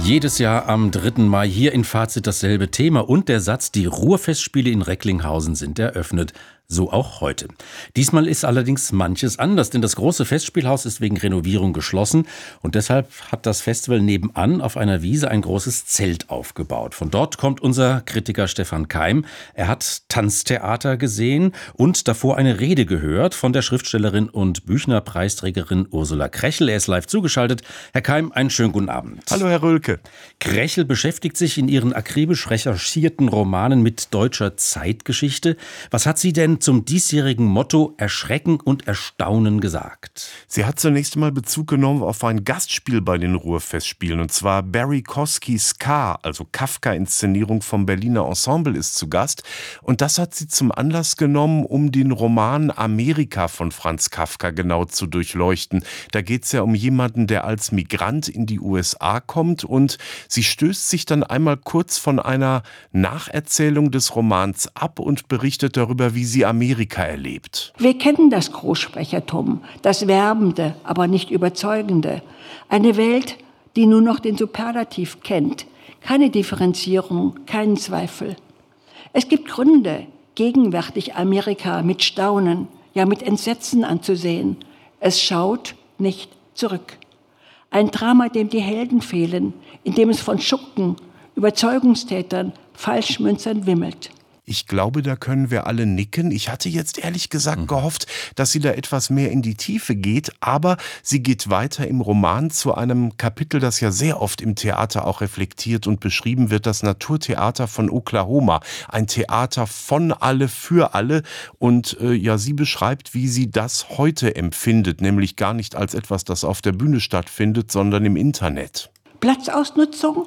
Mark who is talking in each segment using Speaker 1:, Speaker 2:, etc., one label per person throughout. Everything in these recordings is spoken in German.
Speaker 1: Jedes Jahr am 3. Mai hier in Fazit dasselbe Thema und der Satz, die Ruhrfestspiele in Recklinghausen sind eröffnet. So auch heute. Diesmal ist allerdings manches anders, denn das große Festspielhaus ist wegen Renovierung geschlossen und deshalb hat das Festival nebenan auf einer Wiese ein großes Zelt aufgebaut. Von dort kommt unser Kritiker Stefan Keim. Er hat Tanztheater gesehen und davor eine Rede gehört von der Schriftstellerin und Büchner-Preisträgerin Ursula Krechel. Er ist live zugeschaltet. Herr Keim, einen schönen guten Abend.
Speaker 2: Hallo, Herr Rölke.
Speaker 1: Krechel beschäftigt sich in ihren akribisch recherchierten Romanen mit deutscher Zeitgeschichte. Was hat sie denn zum diesjährigen Motto Erschrecken und Erstaunen gesagt?
Speaker 2: Sie hat zunächst einmal Bezug genommen auf ein Gastspiel bei den Ruhrfestspielen, und zwar Barry Koskis K., also Kafka-Inszenierung vom Berliner Ensemble, ist zu Gast. Und das hat sie zum Anlass genommen, um den Roman Amerika von Franz Kafka genau zu durchleuchten. Da geht es ja um jemanden, der als Migrant in die USA kommt, und sie stößt sich dann einmal kurz von einer Nacherzählung des Romans ab und berichtet darüber, wie sie Amerika erlebt.
Speaker 3: Wir kennen das Großsprechertum, das Werbende, aber nicht Überzeugende. Eine Welt, die nur noch den Superlativ kennt. Keine Differenzierung, keinen Zweifel. Es gibt Gründe, gegenwärtig Amerika mit Staunen, ja mit Entsetzen anzusehen. Es schaut nicht zurück. Ein Drama, dem die Helden fehlen, in dem es von Schurken, Überzeugungstätern, Falschmünzern wimmelt.
Speaker 2: Ich glaube, da können wir alle nicken. Ich hatte jetzt ehrlich gesagt gehofft, dass sie da etwas mehr in die Tiefe geht, aber sie geht weiter im Roman zu einem Kapitel, das ja sehr oft im Theater auch reflektiert und beschrieben wird, das Naturtheater von Oklahoma. Ein Theater von alle, für alle, und sie beschreibt, wie sie das heute empfindet, nämlich gar nicht als etwas, das auf der Bühne stattfindet, sondern im Internet.
Speaker 3: Platzausnutzung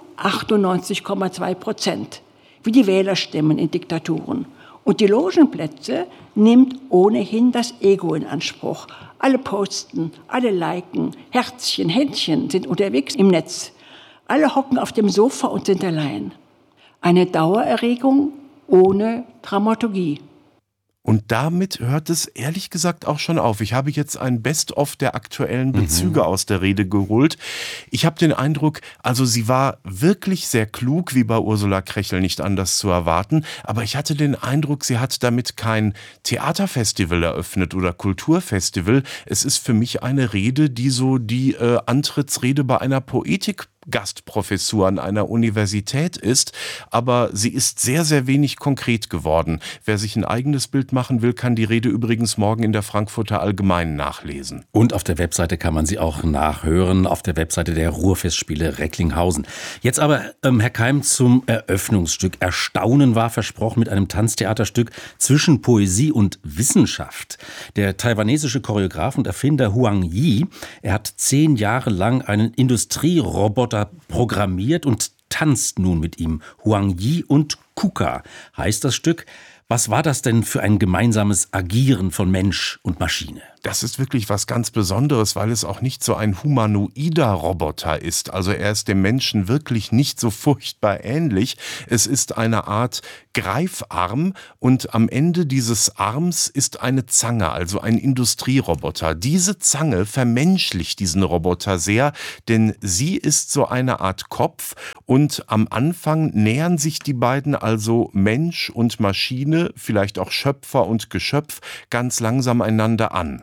Speaker 3: 98,2%. Wie die Wählerstimmen in Diktaturen. Und die Logenplätze nimmt ohnehin das Ego in Anspruch. Alle posten, alle liken, Herzchen, Händchen sind unterwegs im Netz. Alle hocken auf dem Sofa und sind allein. Eine Dauererregung ohne Dramaturgie.
Speaker 2: Und damit hört es ehrlich gesagt auch schon auf. Ich habe jetzt ein Best-of der aktuellen Bezüge aus der Rede geholt. Ich habe den Eindruck, also sie war wirklich sehr klug, wie bei Ursula Krechel nicht anders zu erwarten. Aber ich hatte den Eindruck, sie hat damit kein Theaterfestival eröffnet oder Kulturfestival. Es ist für mich eine Rede, die so die Antrittsrede bei einer Gastprofessur an einer Universität ist, aber sie ist sehr, sehr wenig konkret geworden. Wer sich ein eigenes Bild machen will, kann die Rede übrigens morgen in der Frankfurter Allgemeinen nachlesen.
Speaker 1: Und auf der Webseite kann man sie auch nachhören, auf der Webseite der Ruhrfestspiele Recklinghausen. Jetzt aber, Herr Keim, zum Eröffnungsstück. Erstaunen war versprochen mit einem Tanztheaterstück zwischen Poesie und Wissenschaft. Der taiwanesische Choreograf und Erfinder Huang Yi, er hat 10 Jahre lang einen Industrieroboter programmiert und tanzt nun mit ihm. Huang Yi und Kuka heißt das Stück. Was war das denn für ein gemeinsames Agieren von Mensch und Maschine?
Speaker 2: Das ist wirklich was ganz Besonderes, weil es auch nicht so ein humanoider Roboter ist. Also er ist dem Menschen wirklich nicht so furchtbar ähnlich. Es ist eine Art Greifarm und am Ende dieses Arms ist eine Zange, also ein Industrieroboter. Diese Zange vermenschlicht diesen Roboter sehr, denn sie ist so eine Art Kopf und am Anfang nähern sich die beiden, also Mensch und Maschine, vielleicht auch Schöpfer und Geschöpf, ganz langsam einander an.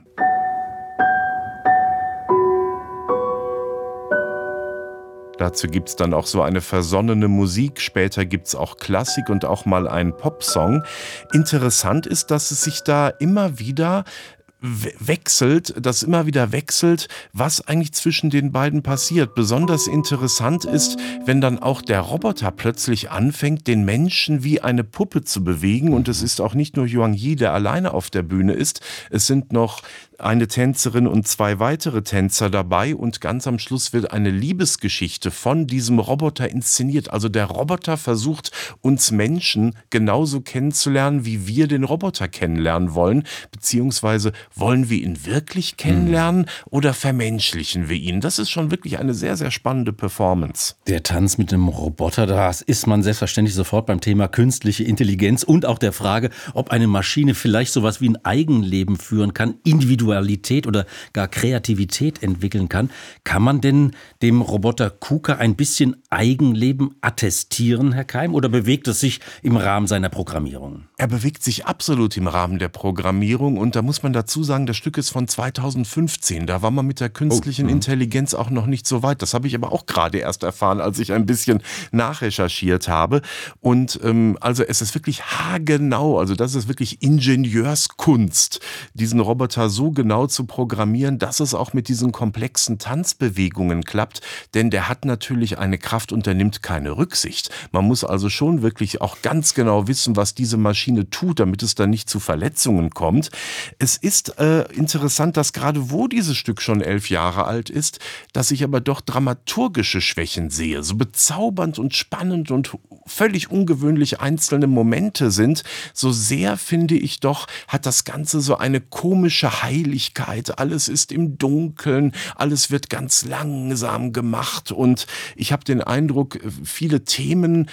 Speaker 2: Dazu gibt's dann auch so eine versonnene Musik, später gibt's auch Klassik und auch mal einen Popsong. Interessant ist, dass es sich da immer wieder wechselt, was eigentlich zwischen den beiden passiert. Besonders interessant ist, wenn dann auch der Roboter plötzlich anfängt, den Menschen wie eine Puppe zu bewegen. Und es ist auch nicht nur Huang Yi, der alleine auf der Bühne ist. Es sind noch eine Tänzerin und 2 weitere Tänzer dabei. Und ganz am Schluss wird eine Liebesgeschichte von diesem Roboter inszeniert. Also der Roboter versucht, uns Menschen genauso kennenzulernen, wie wir den Roboter kennenlernen wollen, beziehungsweise wollen wir ihn wirklich kennenlernen oder vermenschlichen wir ihn? Das ist schon wirklich eine sehr, sehr spannende Performance.
Speaker 1: Der Tanz mit dem Roboter, da ist man selbstverständlich sofort beim Thema künstliche Intelligenz und auch der Frage, ob eine Maschine vielleicht sowas wie ein Eigenleben führen kann, Individualität oder gar Kreativität entwickeln kann. Kann man denn dem Roboter KUKA ein bisschen Eigenleben attestieren, Herr Keim, oder bewegt es sich im Rahmen seiner Programmierung?
Speaker 2: Er bewegt sich absolut im Rahmen der Programmierung und da muss man dazu sagen, das Stück ist von 2015. Da war man mit der künstlichen Intelligenz auch noch nicht so weit. Das habe ich aber auch gerade erst erfahren, als ich ein bisschen nachrecherchiert habe. Und also es ist wirklich haargenau, also das ist wirklich Ingenieurskunst, diesen Roboter so genau zu programmieren, dass es auch mit diesen komplexen Tanzbewegungen klappt. Denn der hat natürlich eine Kraft und der nimmt keine Rücksicht. Man muss also schon wirklich auch ganz genau wissen, was diese Maschine tut, damit es dann nicht zu Verletzungen kommt. Es ist interessant, dass gerade wo dieses Stück schon 11 Jahre alt ist, dass ich aber doch dramaturgische Schwächen sehe. So bezaubernd und spannend und völlig ungewöhnlich einzelne Momente sind. So sehr, finde ich doch, hat das Ganze so eine komische Heiligkeit. Alles ist im Dunkeln, alles wird ganz langsam gemacht und ich habe den Eindruck, viele Themen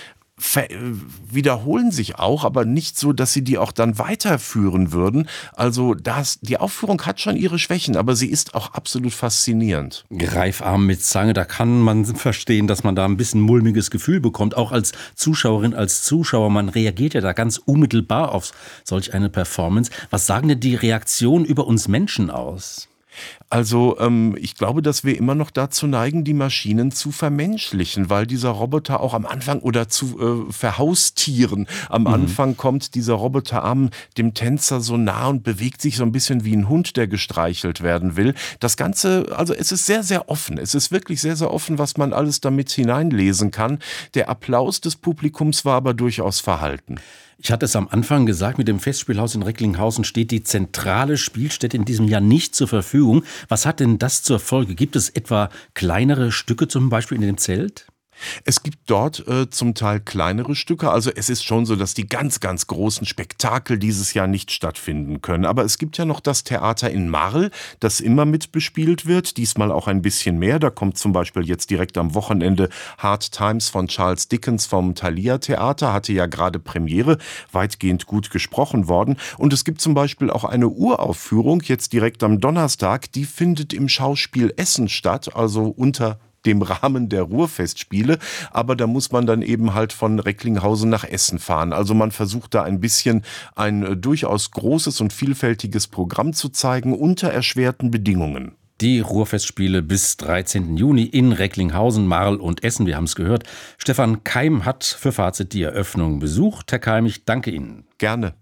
Speaker 2: wiederholen sich auch, aber nicht so, dass sie die auch dann weiterführen würden. Also die Aufführung hat schon ihre Schwächen, aber sie ist auch absolut faszinierend.
Speaker 1: Greifarm mit Zange, da kann man verstehen, dass man da ein bisschen mulmiges Gefühl bekommt, auch als Zuschauerin, als Zuschauer. Man reagiert ja da ganz unmittelbar auf solch eine Performance. Was sagen denn die Reaktionen über uns Menschen aus?
Speaker 2: Also ich glaube, dass wir immer noch dazu neigen, die Maschinen zu vermenschlichen, weil dieser Roboter auch am Anfang oder zu verhaustieren. Am Anfang kommt dieser Roboterarm dem Tänzer so nah und bewegt sich so ein bisschen wie ein Hund, der gestreichelt werden will. Das Ganze, also es ist sehr, sehr offen. Es ist wirklich sehr, sehr offen, was man alles damit hineinlesen kann. Der Applaus des Publikums war aber durchaus verhalten.
Speaker 1: Ich hatte es am Anfang gesagt, mit dem Festspielhaus in Recklinghausen steht die zentrale Spielstätte in diesem Jahr nicht zur Verfügung. Was hat denn das zur Folge? Gibt es etwa kleinere Stücke zum Beispiel in dem Zelt?
Speaker 2: Es gibt dort zum Teil kleinere Stücke, also es ist schon so, dass die ganz, ganz großen Spektakel dieses Jahr nicht stattfinden können. Aber es gibt ja noch das Theater in Marl, das immer mit bespielt wird, diesmal auch ein bisschen mehr. Da kommt zum Beispiel jetzt direkt am Wochenende Hard Times von Charles Dickens vom Thalia Theater, hatte ja gerade Premiere, weitgehend gut gesprochen worden. Und es gibt zum Beispiel auch eine Uraufführung, jetzt direkt am Donnerstag, die findet im Schauspiel Essen statt, also unter dem Rahmen der Ruhrfestspiele, aber da muss man dann eben halt von Recklinghausen nach Essen fahren. Also man versucht da ein bisschen ein durchaus großes und vielfältiges Programm zu zeigen unter erschwerten Bedingungen.
Speaker 1: Die Ruhrfestspiele bis 13. Juni in Recklinghausen, Marl und Essen, wir haben es gehört. Stefan Keim hat für Fazit die Eröffnung besucht. Herr Keim, ich danke Ihnen.
Speaker 2: Gerne.